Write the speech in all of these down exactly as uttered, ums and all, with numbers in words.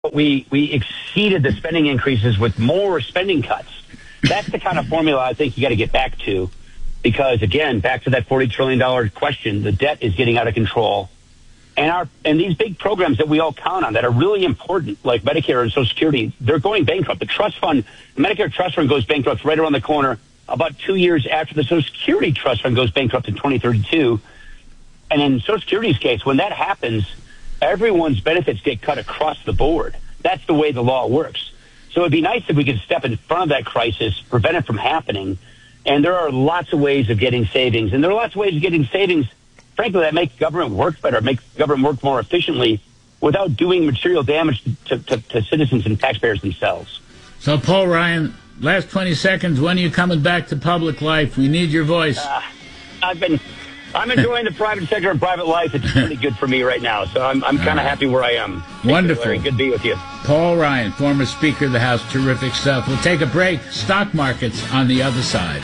we we exceeded the spending increases with more spending cuts. That's the kind of formula I think you got to get back to, because again, back to that forty trillion dollars question, the debt is getting out of control. And our and these big programs that we all count on that are really important, like Medicare and Social Security, they're going bankrupt. The trust fund, the Medicare trust fund goes bankrupt right around the corner, about two years after the Social Security trust fund goes bankrupt in twenty thirty-two. And in Social Security's case, when that happens, everyone's benefits get cut across the board. That's the way the law works. So it'd be nice if we could step in front of that crisis, prevent it from happening. And there are lots of ways of getting savings. And there are lots of ways of getting savings, frankly, that make government work better, make government work more efficiently without doing material damage to, to, to citizens and taxpayers themselves. So, Paul Ryan, last twenty seconds, when are you coming back to public life? We need your voice. Uh, I've been, I'm enjoying the private sector and private life. It's pretty good for me right now, so I'm, I'm kind of happy where I am. Thank Wonderful. You, good to be with you. Paul Ryan, former Speaker of the House, terrific stuff. We'll take a break. Stock markets on the other side.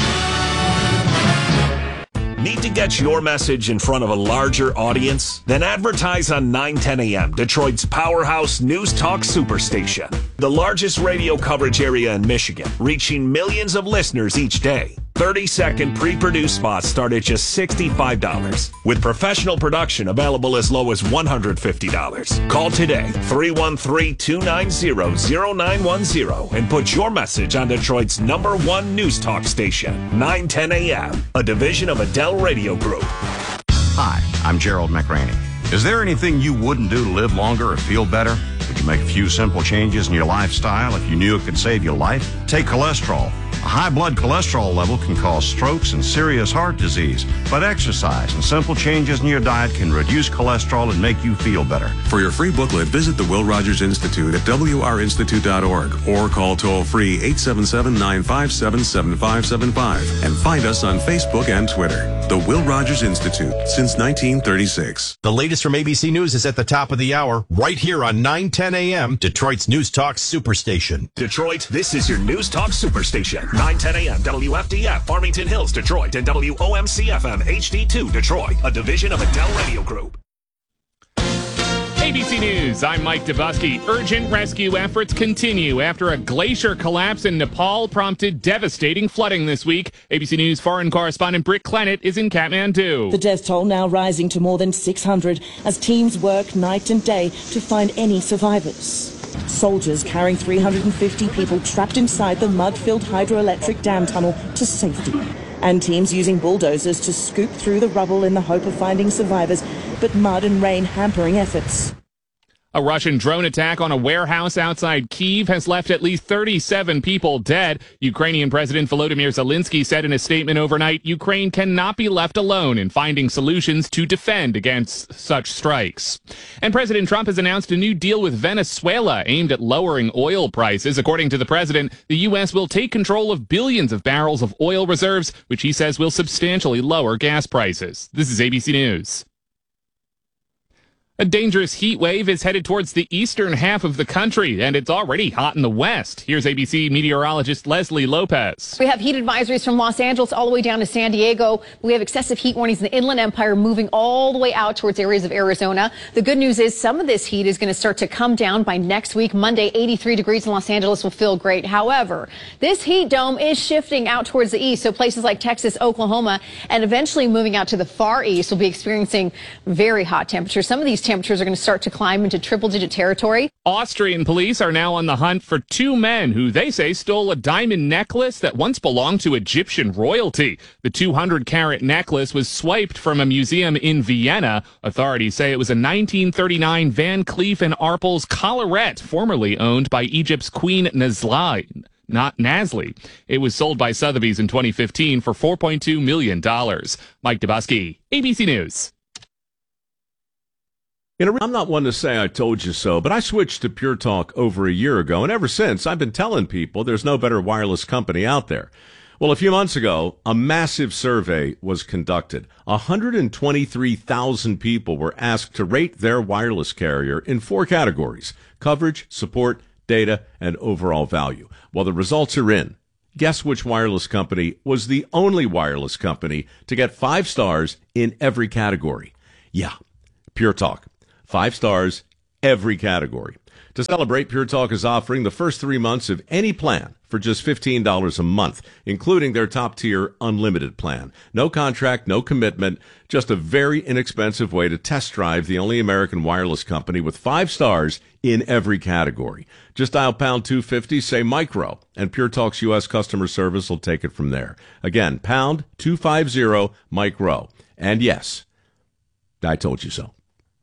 Need to get your message in front of a larger audience? Then advertise on nine ten A M, Detroit's powerhouse news talk superstation. The largest radio coverage area in Michigan, reaching millions of listeners each day. thirty-second pre-produced spots start at just sixty-five dollars, with professional production available as low as one hundred fifty dollars. Call today, three one three, two nine zero, zero nine one zero, and put your message on Detroit's number one news talk station, nine ten A M, a division of Adele Radio Group. Hi, I'm Gerald McRaney. Is there anything you wouldn't do to live longer or feel better? Would you make a few simple changes in your lifestyle if you knew it could save your life? Take cholesterol. A high blood cholesterol level can cause strokes and serious heart disease, but exercise and simple changes in your diet can reduce cholesterol and make you feel better. For your free booklet, visit the Will Rogers Institute at w r institute dot org or call toll-free eight seven seven, nine five seven, seven five seven five and find us on Facebook and Twitter. The Will Rogers Institute, since nineteen thirty-six. The latest from A B C News is at the top of the hour, right here on nine ten A M, Detroit's News Talk Superstation. Detroit, this is your News Talk Superstation. nine ten A M, W F D F, Farmington Hills, Detroit, and W O M C F M H D two, Detroit, a division of Adele Radio Group. A B C News, I'm Mike Dubusky. Urgent rescue efforts continue after a glacier collapse in Nepal prompted devastating flooding this week. A B C News foreign correspondent Britt Clennett is in Kathmandu. The death toll now rising to more than six hundred as teams work night and day to find any survivors. Soldiers carrying three hundred fifty people trapped inside the mud-filled hydroelectric dam tunnel to safety. And teams using bulldozers to scoop through the rubble in the hope of finding survivors, but mud and rain hampering efforts. A Russian drone attack on a warehouse outside Kyiv has left at least thirty-seven people dead. Ukrainian President Volodymyr Zelensky said in a statement overnight, Ukraine cannot be left alone in finding solutions to defend against such strikes. And President Trump has announced a new deal with Venezuela aimed at lowering oil prices. According to the president, the U S will take control of billions of barrels of oil reserves, which he says will substantially lower gas prices. This is A B C News. A dangerous heat wave is headed towards the eastern half of the country, and it's already hot in the west. Here's A B C meteorologist Leslie Lopez. We have heat advisories from Los Angeles all the way down to San Diego. We have excessive heat warnings in the Inland Empire moving all the way out towards areas of Arizona. The good news is some of this heat is going to start to come down by next week. Monday, eighty-three degrees in Los Angeles will feel great. However, this heat dome is shifting out towards the east, so places like Texas, Oklahoma, and eventually moving out to the far east will be experiencing very hot temperatures. Some of these temperatures are going to start to climb into triple-digit territory. Austrian police are now on the hunt for two men who they say stole a diamond necklace that once belonged to Egyptian royalty. The two hundred carat necklace was swiped from a museum in Vienna. Authorities say it was a nineteen thirty-nine Van Cleef and Arpels collarette, formerly owned by Egypt's Queen Nazli. Not Nasli. It was sold by Sotheby's in twenty fifteen for four point two million dollars. Mike Dubusky, A B C News. You know, I'm not one to say I told you so, but I switched to Pure Talk over a year ago, and ever since, I've been telling people there's no better wireless company out there. Well, a few months ago, a massive survey was conducted. one hundred twenty-three thousand people were asked to rate their wireless carrier in four categories: coverage, support, data, and overall value. Well, the results are in. Guess which wireless company was the only wireless company to get five stars in every category? Yeah, Pure Talk. Five stars, every category. To celebrate, Pure Talk is offering the first three months of any plan for just fifteen dollars a month, including their top-tier unlimited plan. No contract, no commitment, just a very inexpensive way to test drive the only American wireless company with five stars in every category. Just dial pound two fifty, say micro, and Pure Talk's U S customer service will take it from there. Again, pound two fifty, micro. And yes, I told you so.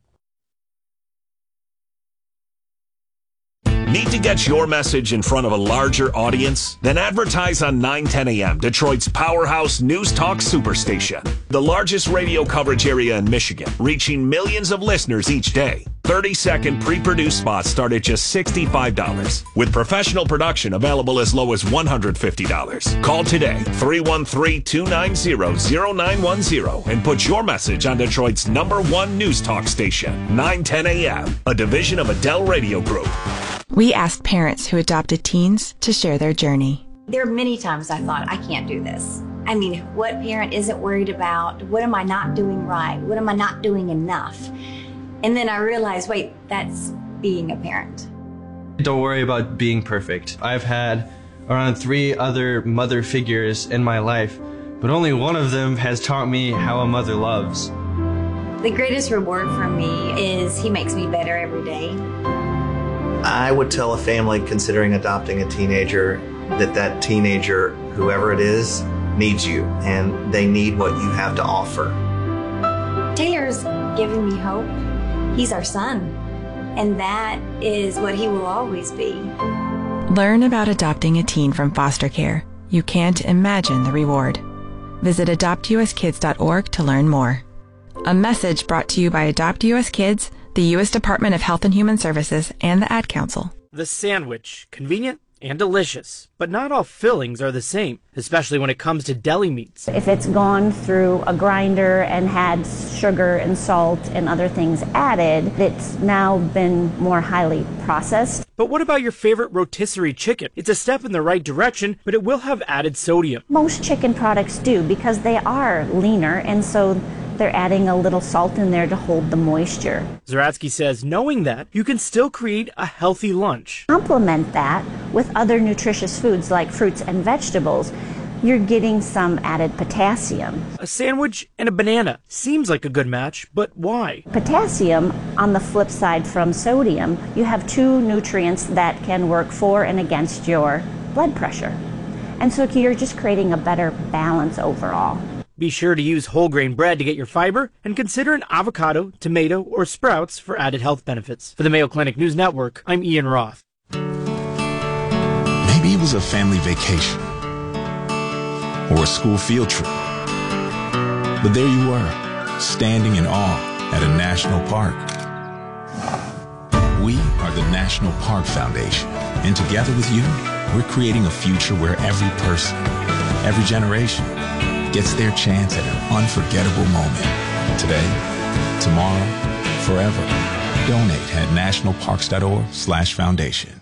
Need to get your message in front of a larger audience? Then advertise on nine ten A M, Detroit's powerhouse news talk superstation. The largest radio coverage area in Michigan, reaching millions of listeners each day. thirty-second pre-produced spots start at just sixty-five dollars, with professional production available as low as one hundred fifty dollars. Call today, three one three, two nine zero, zero nine one zero, and put your message on Detroit's number one news talk station, nine ten A M, a division of Adele Radio Group. We asked parents who adopted teens to share their journey. There are many times I thought, I can't do this. I mean, what parent isn't worried about? What am I not doing right? What am I not doing enough? And then I realized, wait, that's being a parent. Don't worry about being perfect. I've had around three other mother figures in my life, but only one of them has taught me how a mother loves. The greatest reward for me is he makes me better every day. I would tell a family considering adopting a teenager that that teenager, whoever it is, needs you, and they need what you have to offer. Taylor's giving me hope. He's our son, and that is what he will always be. Learn about adopting a teen from foster care. You can't imagine the reward. Visit adopt u s kids dot org to learn more. A message brought to you by Adopt U S Kids, the U S Department of Health and Human Services, and the Ad Council. The sandwich, convenient and delicious, but not all fillings are the same, especially when it comes to deli meats. If it's gone through a grinder and had sugar and salt and other things added, it's now been more highly processed. But what about your favorite rotisserie chicken? It's a step in the right direction, but it will have added sodium. Most chicken products do, because they are leaner, and so they're adding a little salt in there to hold the moisture. Zaratsky says knowing that, you can still create a healthy lunch. Complement that with other nutritious foods like fruits and vegetables. You're getting some added potassium. A sandwich and a banana seems like a good match, but why? Potassium, on the flip side from sodium, you have two nutrients that can work for and against your blood pressure. And so you're just creating a better balance overall. Be sure to use whole grain bread to get your fiber, and consider an avocado, tomato, or sprouts for added health benefits. For the Mayo Clinic News Network, I'm Ian Roth. Maybe it was a family vacation or a school field trip. But there you were, standing in awe at a national park. We are the National Park Foundation, and together with you, we're creating a future where every person, every generation, gets their chance at an unforgettable moment. Today, tomorrow, forever. Donate at nationalparks.org slash foundation.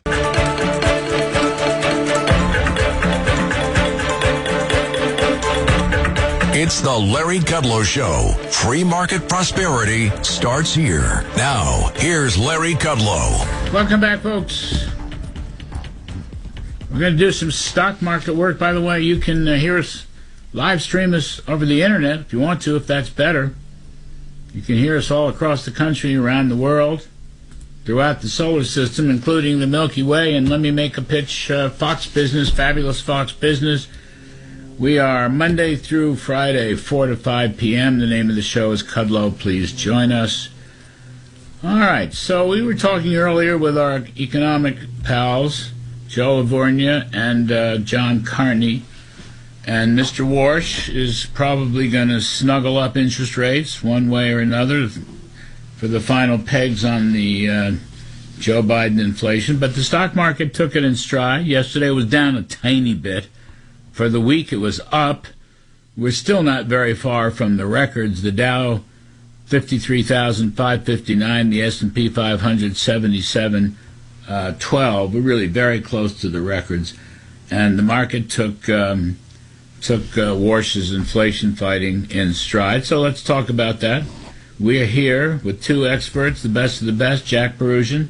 It's the Larry Kudlow Show. Free market prosperity starts here. Now, here's Larry Kudlow. Welcome back, folks. We're going to do some stock market work. By the way, you can uh, hear us live stream us over the internet if you want to, if that's better. You can hear us all across the country, around the world, throughout the solar system, including the Milky Way. And let me make a pitch, uh, Fox Business, fabulous Fox Business. We are Monday through Friday, four to five p.m. The name of the show is Kudlow. Please join us. All right, so we were talking earlier with our economic pals, Joe Lavorgna and uh, John Carney. And Mister Warsh is probably going to snuggle up interest rates one way or another for the final pegs on the uh, Joe Biden inflation. But the stock market took it in stride. Yesterday it was down a tiny bit. For the week it was up. We're still not very far from the records. The Dow, fifty-three thousand five hundred fifty-nine. The S and P five hundred, seventy-seven twelve. We're really very close to the records. And the market took... Um, took uh, Warsh's inflation fighting in stride. So let's talk about that. We're here with two experts, the best of the best, Jack Perusian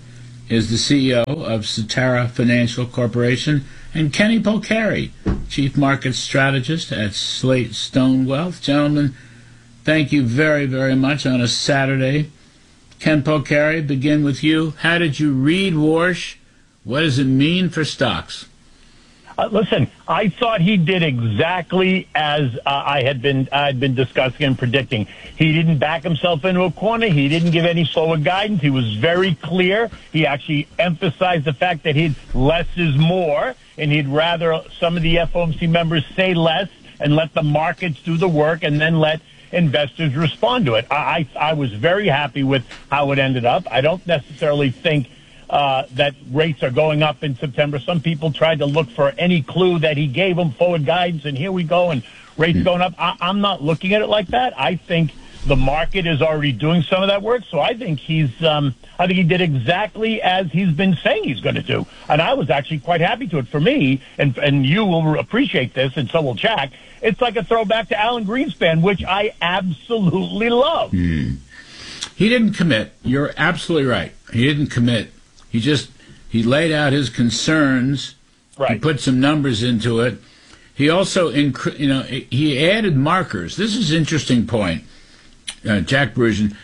is the C E O of Cetera Financial Corporation, and Kenny Polcari, Chief Market Strategist at Slate Stone Wealth. Gentlemen, thank you very, very much on a Saturday. Ken Polcari, begin with you. How did you read Warsh? What does it mean for stocks? Uh, listen, I thought he did exactly as uh, I had been I had been discussing and predicting. He didn't back himself into a corner. He didn't give any forward guidance. He was very clear. He actually emphasized the fact that he'd less is more, and he'd rather some of the F O M C members say less and let the markets do the work, and then let investors respond to it. I I, I was very happy with how it ended up. I don't necessarily think Uh, that rates are going up in September. Some people tried to look for any clue that he gave them forward guidance, and here we go, and rates going up. I, I'm not looking at it like that. I think the market is already doing some of that work, so I think he's, um, I think he did exactly as he's been saying he's going to do, and I was actually quite happy to it. For me, and and you will appreciate this, and so will Jack. It's like a throwback to Alan Greenspan, which I absolutely love. Hmm. He didn't commit. You're absolutely right. He didn't commit. He just, he laid out his concerns. Right. He put some numbers into it. He also, inc- you know, he added markers. This is an interesting point, uh, Jack Brusian.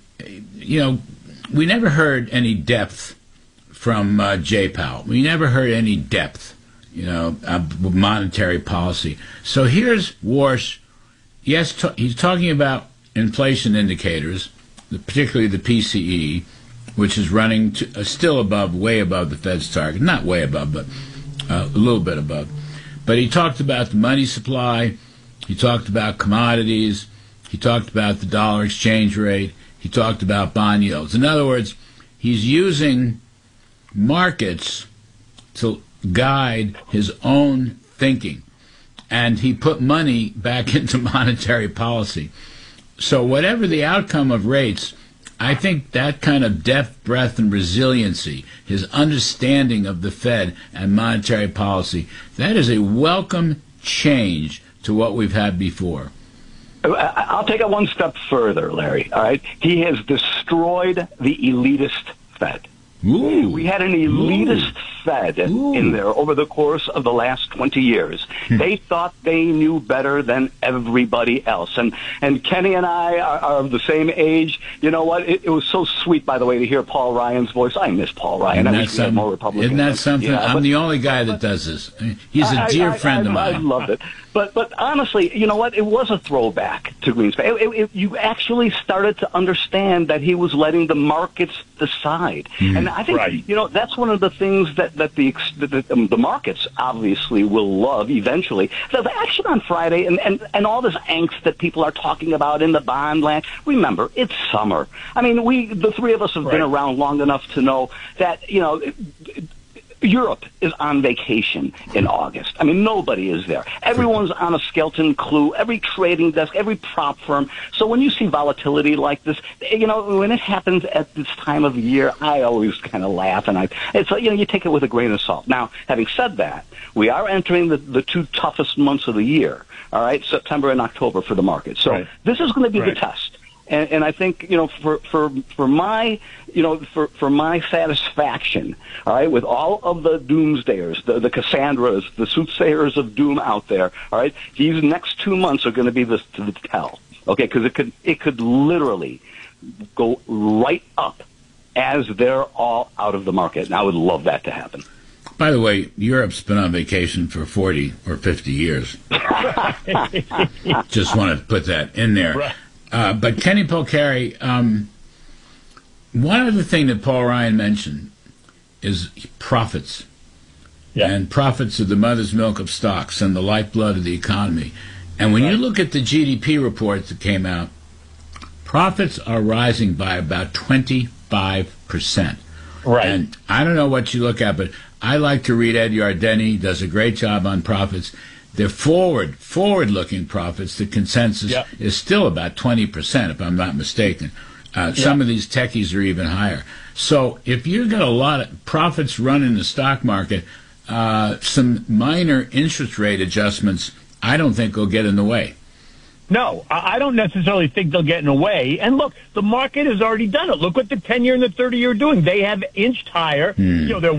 You know, we never heard any depth from uh, Jay Powell. We never heard any depth, you know, of monetary policy. So here's Warsh. Yes, t- he's talking about inflation indicators, particularly the P C E, which is running to, uh, still above, way above the Fed's target. Not way above, but uh, a little bit above. But he talked about the money supply. He talked about commodities. He talked about the dollar exchange rate. He talked about bond yields. In other words, he's using markets to guide his own thinking. And he put money back into monetary policy. So whatever the outcome of rates, I think that kind of depth, breadth, and resiliency, his understanding of the Fed and monetary policy, that is a welcome change to what we've had before. I'll take it one step further, Larry. All right, he has destroyed the elitist Fed. Ooh. We had an elitist Ooh. Fed Ooh. in there over the course of the last twenty years. Hmm. They thought they knew better than everybody else. And and Kenny and I are, are of the same age. You know what? It, it was so sweet, by the way, to hear Paul Ryan's voice. I miss Paul Ryan. Isn't I wish we had more Republicans. Isn't that something? Yeah, I'm but, the only guy that does this. He's a dear I, I, friend I, of mine. I loved it. But but honestly, you know what? It was a throwback to Greenspan. It, it, it, you actually started to understand that he was letting the markets decide. Mm, and I think, right. you know, that's one of the things that, that the, the, um, the markets obviously will love eventually. So the action on Friday and, and, and all this angst that people are talking about in the bond land, remember, it's summer. I mean, we, the three of us have right. been around long enough to know that, you know, it, it, Europe is on vacation in August. I mean, nobody is there. Everyone's on a skeleton crew, every trading desk, every prop firm. So when you see volatility like this, you know, when it happens at this time of year, I always kind of laugh, and I, it's, you know, you take it with a grain of salt. Now, having said that, we are entering the, the two toughest months of the year, all right, September and October for the market. So right. this is going to be right. the test. And, and I think, you know, for, for, for my, you know, for, for my satisfaction, all right, with all of the doomsdayers, the, the Cassandras, the soothsayers of doom out there, all right, these next two months are going to be the, the tell, okay, because it could, it could literally go right up as they're all out of the market. And I would love that to happen. By the way, Europe's been on vacation for forty or fifty years. Just want to put that in there. Right. Uh, but Kenny Polcari, um, one other thing that Paul Ryan mentioned is profits. Yeah. And profits are the mother's milk of stocks and the lifeblood of the economy. And when right. you look at the G D P reports that came out, profits are rising by about twenty-five percent. Right. And I don't know what you look at, but I like to read Ed Yardeni. He does a great job on profits. They're forward, forward-looking profits. The consensus yep. is still about twenty percent, if I'm not mistaken. Uh, yep. Some of these techies are even higher. So if you've got a lot of profits running the stock market, uh, some minor interest rate adjustments, I don't think will get in the way. No, I I don't necessarily think they'll get in a way. And look, the market has already done it. Look what the ten-year and the thirty-year are doing. They have inched higher. Hmm. You know, they're